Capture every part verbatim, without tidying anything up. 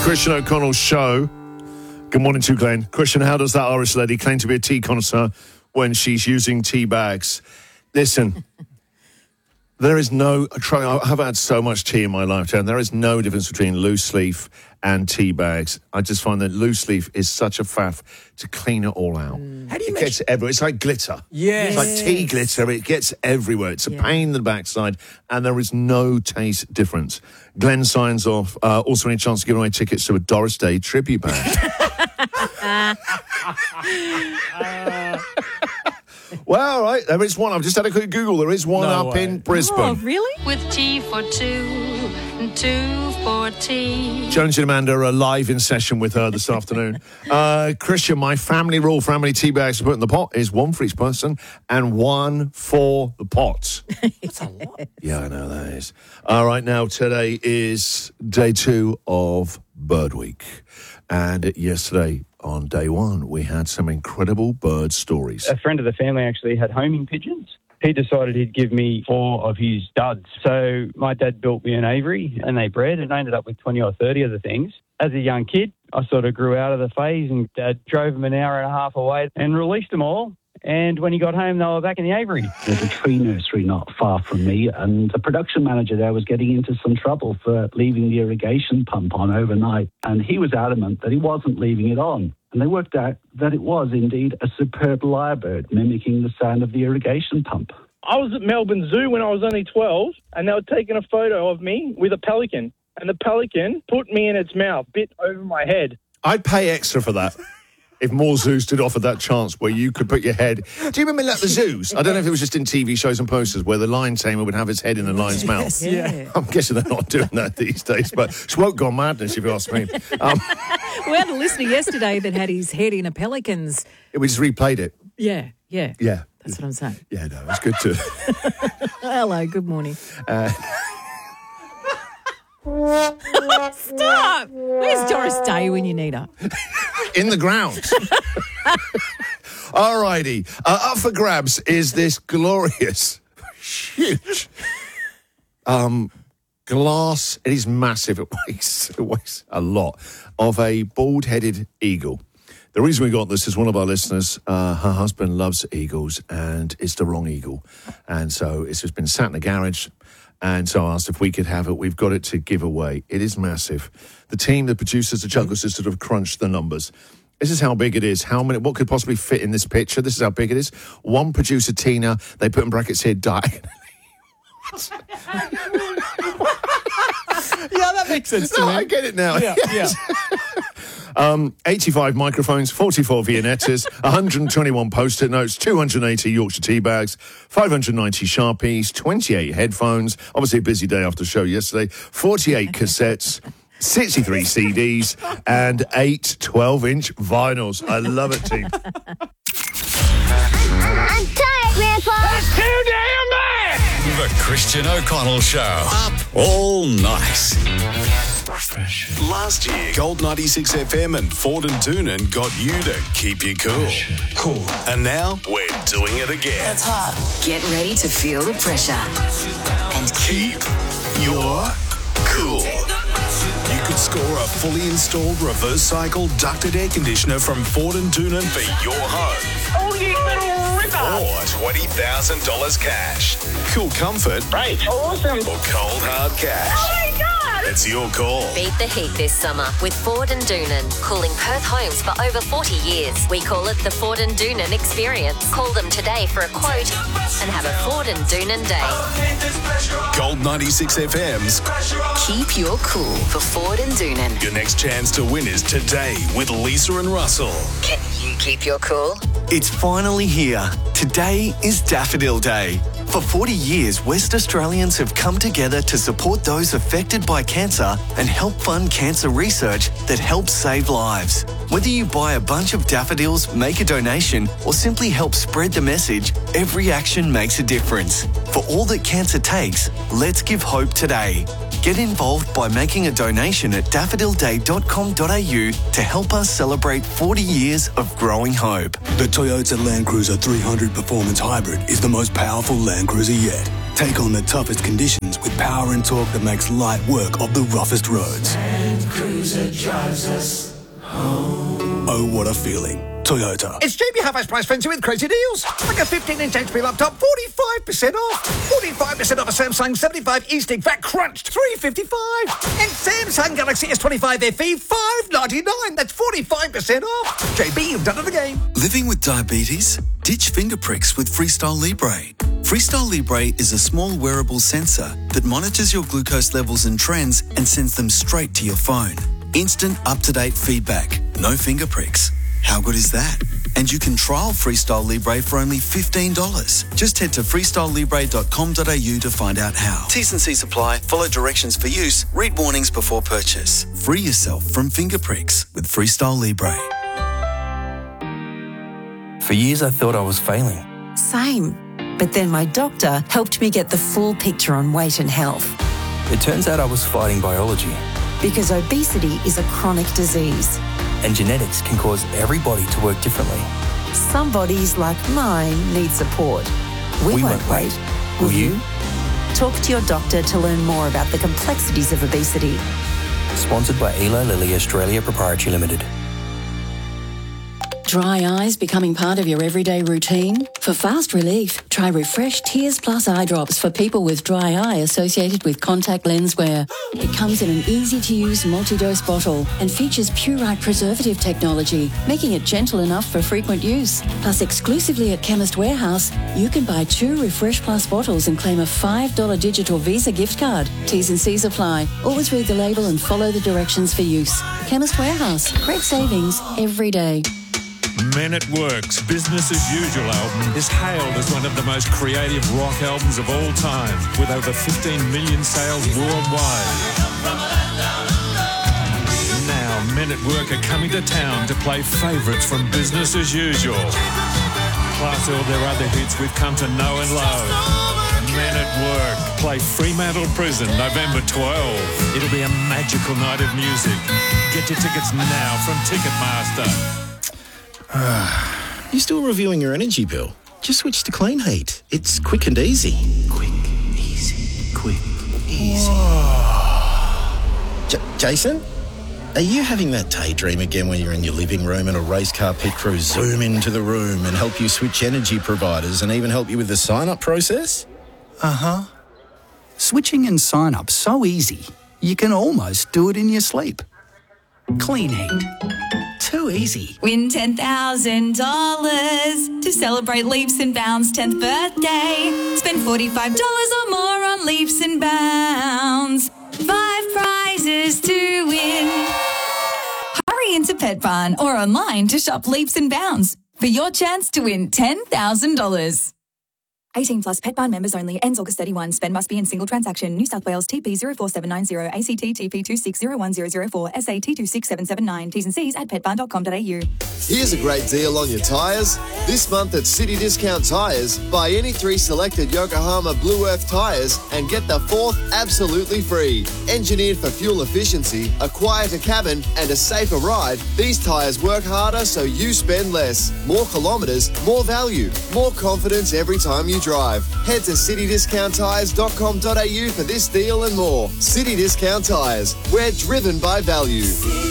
Christian O'Connell's show. Good morning to you, Glenn. Christian, how does that Irish lady claim to be a tea connoisseur when she's using tea bags? Listen, there is no... I have had so much tea in my lifetime. There is no difference between loose leaf and tea bags. I just find that loose leaf is such a faff to clean it all out. Mm. How do you it gets everywhere. It's like glitter. Yes. It's like tea glitter. It gets everywhere. It's a yeah. pain in the backside, and there is no taste difference. Glenn signs off. Uh, also, any chance to give away tickets to a Doris Day tribute band? uh. Well, all right, there is one. I've just had a quick Google. There is one no up way. in Brisbane. Oh, really? With tea for two, two for tea. Jonesy and Amanda are live in session with her this afternoon. Uh, Christian, my family rule for how many tea bags to put in the pot is one for each person and one for the pot. That's a lot. Yeah, I know that is. All right, now, today is day two of Bird Week. And yesterday, on day one, we had some incredible bird stories. A friend of the family actually had homing pigeons. He decided he'd give me four of his duds. So my dad built me an aviary and they bred, and I ended up with twenty or thirty of the things. As a young kid, I sort of grew out of the phase, and Dad drove them an hour and a half away and released them all. And when he got home, they were back in the aviary. There's a tree nursery not far from me, and the production manager there was getting into some trouble for leaving the irrigation pump on overnight. And he was adamant that he wasn't leaving it on. And they worked out that it was indeed a superb lyrebird mimicking the sound of the irrigation pump. I was at Melbourne Zoo when I was only twelve, and they were taking a photo of me with a pelican. And the pelican put me in its mouth, bit over my head. I'd pay extra for that. If more zoos did offer that chance where you could put your head... Do you remember like the zoos? I don't know if it was just in T V shows and posters where the lion tamer would have his head in a lion's mouth. Yeah. I'm guessing they're not doing that these days, but it's woke gone madness, if you ask me. Um, we had a listener yesterday that had his head in a pelican's... We just replayed it. Yeah, yeah. Yeah. That's what I'm saying. Yeah, no, it's good too. Hello, good morning. Uh, Stop! Where's Doris Day when you need her? In the ground. All righty. Uh, up for grabs is this glorious, huge um, glass. It is massive. It weighs, it weighs a lot. Of a bald-headed eagle. The reason we got this is one of our listeners, uh, her husband loves eagles, and it's the wrong eagle. And so it's just been sat in the garage. And so I asked if we could have it. We've got it to give away. It is massive. The team, the producers, the Jungle Sisters have crunched the numbers. This is how big it is. How many? What could possibly fit in this picture? This is how big it is. One producer, Tina, they put in brackets here, diagonally. Yeah, that makes sense to no, me. I get it now. Yeah, yes. yeah. Um, eighty-five microphones, forty-four Viennettas, one hundred twenty-one Post-it notes, two hundred eighty Yorkshire tea bags, five hundred ninety Sharpies, twenty-eight headphones, obviously a busy day after the show yesterday, forty-eight cassettes, sixty-three C Ds, and eight twelve-inch vinyls. I love it, team. I'm tired, Grandpa. That's too damn bad! The Christian O'Connell Show. Up all night. Last year, Gold ninety-six F M and Ford and Doonan got you to keep you cool. Cool. And now, we're doing it again. That's hot. Get ready to feel the pressure. And keep your cool. You could score a fully installed reverse cycle ducted air conditioner from Ford and Doonan for your home. Oh, you little ripper! Or twenty thousand dollars cash. Cool comfort. Right. Awesome. Or cold hard cash. Oh, my God! It's your call. Beat the heat this summer with Ford and Doonan. Cooling Perth homes for over forty years. We call it the Ford and Doonan experience. Call them today for a quote and have a Ford and Doonan day. Gold ninety-six F M's Keep Your Cool for Ford and Doonan. Your next chance to win is today with Lisa and Russell. Can you keep your cool? It's finally here. Today is Daffodil Day. For forty years, West Australians have come together to support those affected by cancer and help fund cancer research that helps save lives. Whether you buy a bunch of daffodils, make a donation, or simply help spread the message, every action makes a difference. For all that cancer takes, let's give hope today. Get involved by making a donation at daffodil day dot com dot a u to help us celebrate forty years of growing hope. The Toyota Land Cruiser three hundred Performance Hybrid is the most powerful Land Cruiser yet. Take on the toughest conditions with power and torque that makes light work of the roughest roads. Land Cruiser drives us home. Oh, what a feeling. Toyota. It's J B Half-Price Price Frenzy with crazy deals. Like a fifteen inch H P laptop, forty-five percent off. forty-five percent off a Samsung seventy-five E-Stick Fat Crunched, three fifty-five. And Samsung Galaxy S twenty-five F E, five ninety-nine. That's forty-five percent off. J B, you've done it again. Living with diabetes? Ditch finger pricks with Freestyle Libre. Freestyle Libre is a small wearable sensor that monitors your glucose levels and trends and sends them straight to your phone. Instant up-to-date feedback. No finger pricks. How good is that? And you can trial Freestyle Libre for only fifteen dollars. Just head to freestyle libre dot com dot a u to find out how. T's and C's apply. Follow directions for use. Read warnings before purchase. Free yourself from finger pricks with Freestyle Libre. For years I thought I was failing. Same. But then my doctor helped me get the full picture on weight and health. It turns out I was fighting biology. Because obesity is a chronic disease. And genetics can cause every body to work differently. Some bodies, like mine, need support. We, we won't, won't wait. wait. Will Will you? you? Talk to your doctor to learn more about the complexities of obesity. Sponsored by Eli Lilly Australia Proprietary Limited. Dry eyes becoming part of your everyday routine? For fast relief, try Refresh Tears Plus eye drops for people with dry eye associated with contact lens wear. It comes in an easy-to-use multi-dose bottle and features Purite preservative technology, making it gentle enough for frequent use. Plus, exclusively at Chemist Warehouse, you can buy two Refresh Plus bottles and claim a five dollars digital Visa gift card. T's and C's apply. Always read the label and follow the directions for use. Chemist Warehouse. Great savings every day. Men at Work's Business as Usual album is hailed as one of the most creative rock albums of all time, with over fifteen million sales worldwide. Now, Men at Work are coming to town to play favourites from Business as Usual. Plus all their other hits we've come to know and love. Men at Work play Fremantle Prison November twelfth. It'll be a magical night of music. Get your tickets now from Ticketmaster. You still reviewing your energy bill? Just switch to Clean Heat. It's quick and easy. Quick, easy, quick, easy. J- Jason? Are you having that daydream again when you're in your living room and a race car pit crew zoom into the room and help you switch energy providers and even help you with the sign-up process? Uh-huh. Switching and sign-up so easy, you can almost do it in your sleep. Clean Heat. Too easy. Win ten thousand dollars to celebrate Leaps and Bounds' tenth birthday. Spend forty-five dollars or more on Leaps and Bounds. Five prizes to win. Hurry into Pet Barn or online to shop Leaps and Bounds for your chance to win ten thousand dollars. eighteen plus Pet Barn members only. Ends August thirty-first. Spend must be in single transaction. New South Wales T P zero four seven nine zero, A C T T P two six zero one zero zero four, S A T two six seven seven nine. T's and C's at pet barn dot com dot a u. Here's a great deal on your tyres. This month at City Discount Tyres, buy any three selected Yokohama Blue Earth tyres and get the fourth absolutely free. Engineered for fuel efficiency, a quieter cabin and a safer ride, these tyres work harder so you spend less. More kilometres, more value, more confidence every time you drive. Head to city discount tyres dot com dot a u for this deal and more. City Discount Tyres. We're driven by value.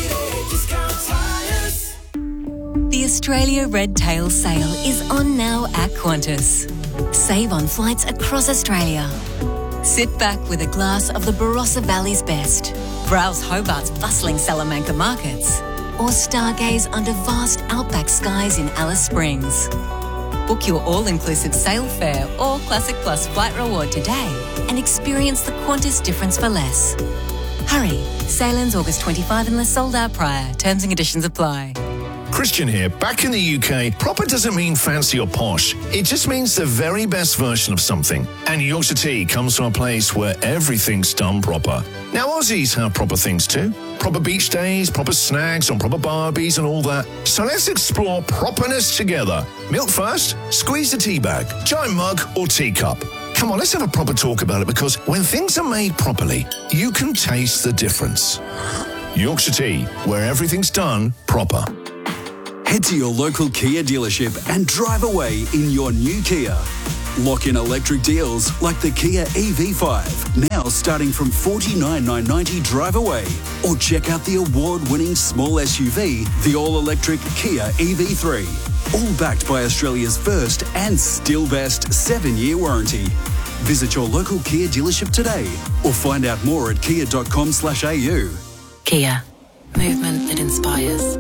The Australia Red Tail Sale is on now at Qantas. Save on flights across Australia. Sit back with a glass of the Barossa Valley's best. Browse Hobart's bustling Salamanca markets. Or stargaze under vast outback skies in Alice Springs. Book your all-inclusive sail fare or Classic Plus flight reward today and experience the Qantas difference for less. Hurry, sail ends August twenty-fifth unless sold out prior. Terms and conditions apply. Christian here. Back in the U K, proper doesn't mean fancy or posh. It just means the very best version of something. And Yorkshire Tea comes from a place where everything's done proper. Now, Aussies have proper things too. Proper beach days, proper snacks on proper barbies and all that. So let's explore properness together. Milk first, squeeze the tea bag, giant mug or teacup. Come on, let's have a proper talk about it, because when things are made properly, you can taste the difference. Yorkshire Tea, where everything's done proper. Head to your local Kia dealership and drive away in your new Kia. Lock in electric deals like the Kia E V five, now starting from forty-nine thousand nine hundred ninety drive away. Or check out the award-winning small S U V, the all-electric Kia E V three. All backed by Australia's first and still best seven-year warranty. Visit your local Kia dealership today or find out more at kia dot com slash a u. Kia. Movement that inspires.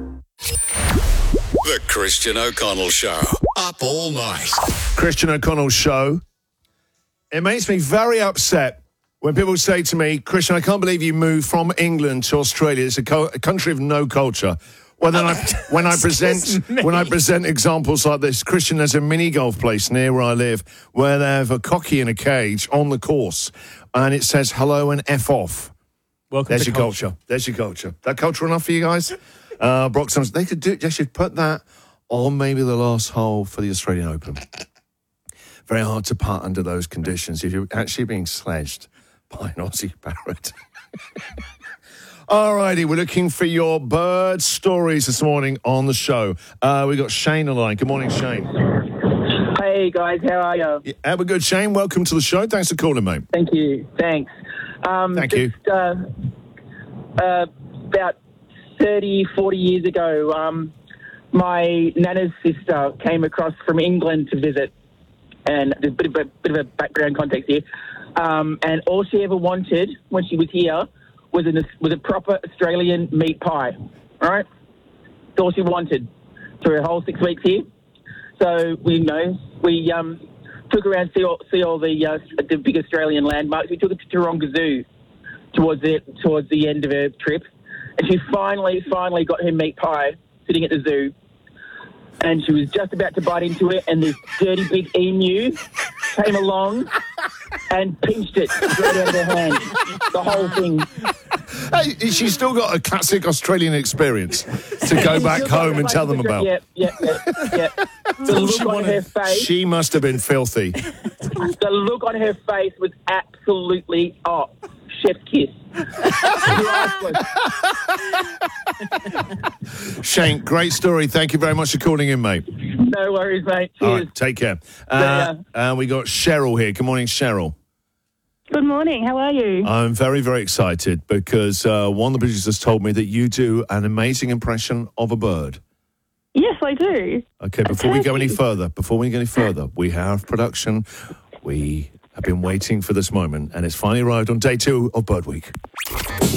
The Christian O'Connell Show. Up all night. Christian O'Connell Show. It makes me very upset when people say to me, Christian, I can't believe you moved from England to Australia. It's a, co- a country of no culture. Well, then I, when I present when I present examples like this, Christian, there's a mini golf place near where I live where they have a cocky in a cage on the course, and it says hello and F off. Welcome There's to your culture. culture. There's your culture. That culture enough for you guys? Uh, Broxham, they could do. They should put that on maybe the last hole for the Australian Open. Very hard to putt under those conditions if you're actually being sledged by an Aussie parrot. All righty, we're looking for your bird stories this morning on the show. Uh, we got Shane on the line. Good morning, Shane. Hey, guys. How are you? Yeah, we're good, Shane. Welcome to the show. Thanks for calling, mate. Thank you. Thanks. Um, Thank just, you. Uh, uh, about thirty, forty years ago, um, my nana's sister came across from England to visit. And there's a bit of a, bit of a background context here. Um, and all she ever wanted when she was here was, an, was a proper Australian meat pie. All right? That's all she wanted for her whole six weeks here. So we you know we um, took her around to see all, see all the uh, the big Australian landmarks. We took her to Taronga Zoo towards the towards the end of her trip, and she finally finally got her meat pie sitting at the zoo. And she was just about to bite into it, and this dirty big emu came along and pinched it straight out of her hand. The whole thing. Hey, she's still got a classic Australian experience to go back home and tell them about. Yeah, yeah, yeah. yeah. The look on her face. She must have been filthy. The look on her face was absolutely, oh, chef's kiss. Shane, great story. Thank you very much for calling in, mate. No worries, mate. Cheers. All right, take care. Uh, uh, we got Cheryl here. Good morning, Cheryl. Good morning. How are you? I'm very, very excited because uh, one of the producers told me that you do an amazing impression of a bird. Yes, I do. Okay, before we go any further, before we go any further, we have production. We have been waiting for this moment, and it's finally arrived on day two of Bird Week.